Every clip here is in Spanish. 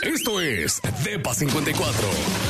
Esto es Depa 54.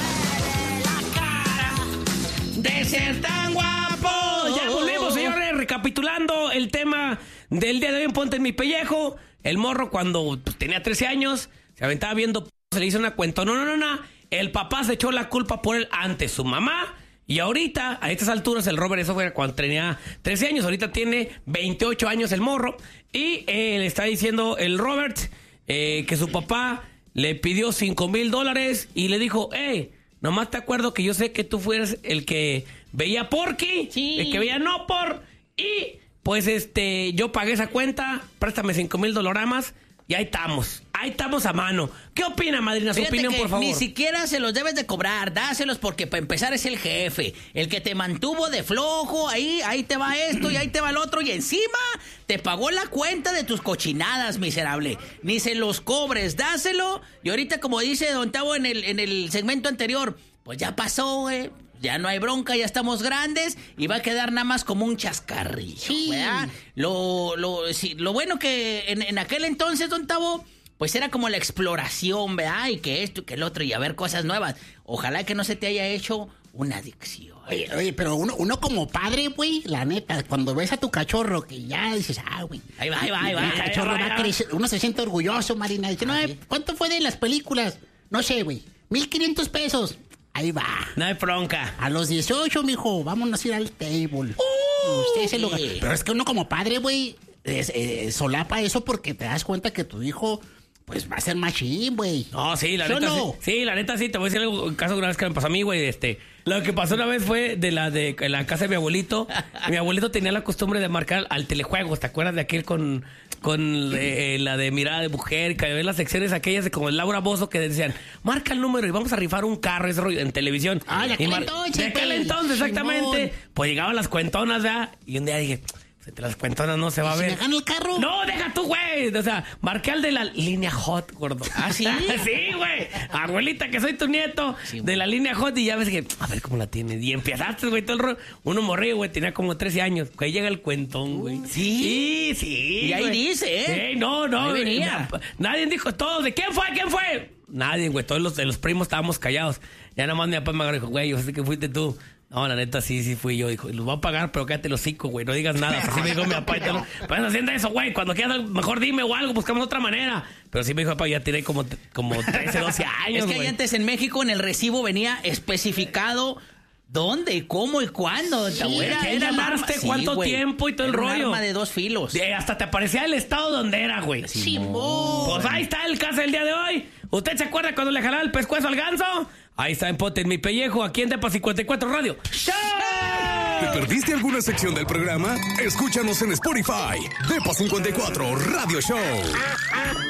De ser tan guapo. Ya volvemos, señores, recapitulando el tema del día de hoy en Ponte en mi pellejo. El morro cuando tenía 13 años, se aventaba viendo, se le hizo una cuenta. No. El papá se echó la culpa por él ante su mamá. Y ahorita, a estas alturas, el Robert, eso fue cuando tenía 13 años. Ahorita tiene 28 años el morro. Y le está diciendo el Robert que su papá le pidió $5,000 y le dijo, nomás te acuerdo que yo sé que tú fueras el que veía Porky, sí, el que veía No Por, y pues yo pagué esa cuenta, préstame $5,000 y ahí estamos a mano. ¿Qué opina, madrina? Su opinión, por favor. Ni siquiera se los debes de cobrar, dáselos porque para empezar es el jefe, el que te mantuvo de flojo, ahí te va esto y ahí te va el otro y encima te pagó la cuenta de tus cochinadas, miserable. Ni se los cobres, dáselo y ahorita como dice Don Tavo en el segmento anterior, pues ya pasó, ya no hay bronca, ya estamos grandes y va a quedar nada más como un chascarrillo, sí. ¿Verdad? Lo bueno que en aquel entonces, Don Tavo, pues era como la exploración, ¿verdad? Y que esto y que el otro y a ver cosas nuevas. Ojalá que no se te haya hecho una adicción. Oye, pero uno como padre, güey, la neta, cuando ves a tu cachorro que ya dices, güey. Ahí va. El cachorro va a crecer, uno se siente orgulloso, Marina. Dice, ¿cuánto fue de las películas? No sé, güey, 1,500 pesos. Ahí va. No hay bronca. A los 18, mijo, vámonos a ir al table. Usted es el lugar. Pero es que uno como padre, güey, solapa eso porque te das cuenta que tu hijo, pues, va a ser machín, güey. No, sí, la neta no. Sí, la neta sí. Te voy a decir algo, un caso una vez que me pasó a mí, güey, Lo que pasó una vez fue de la casa de mi abuelito. Mi abuelito tenía la costumbre de marcar al telejuegos. ¿Te acuerdas de aquel con la de mirada de mujer? Que ves las secciones aquellas de como el Laura Bozzo que decían, marca el número y vamos a rifar un carro, ese rollo, en televisión. De aquel entonces. De aquel entonces, exactamente. Pues llegaban las cuentonas, ¿verdad? Y un día dije, entre las cuentonas no se va a ver. ¿Se me gana el carro? No, deja tú, güey. O sea, marqué al de la línea Hot, gordo. ¿Ah, sí? Sí, güey. Abuelita, que soy tu nieto, sí, de la línea Hot. Y ya ves que, a ver cómo la tiene. Y empezaste, güey, todo el rollo. Uno morrió, güey, tenía como 13 años. Ahí llega el cuentón, güey. ¿Sí? Sí. Y ahí dice, no. Ahí venía. Nadie dijo todos. ¿De quién fue? Nadie, güey. Todos los primos estábamos callados. Ya nada más mi papá me agarró y dijo, güey, yo sé que fuiste tú. No, la neta, sí fui yo. Dijo, los voy a pagar, pero cállate los hocico, güey. No digas nada. Así me dijo mi papá. Pues haciendo eso, güey. Cuando quieras, mejor dime o algo. Buscamos otra manera. Pero sí me dijo, papá, ya tiene como 13, 12 años, Es que ahí antes en México, en el recibo, venía especificado dónde, cómo y cuándo. Sí, era cuánto tiempo y todo el rollo. Un arma de 2 filos. Hasta te aparecía el estado donde era, güey. Sí. Pues ahí está el caso del día de hoy. ¿Usted se acuerda cuando le jalaba el pescuezo al ganso? Ahí está en Ponte en mi pellejo, aquí en Depa 54 Radio. ¡Chao! ¿Te perdiste alguna sección del programa? Escúchanos en Spotify. Depa 54 Radio Show.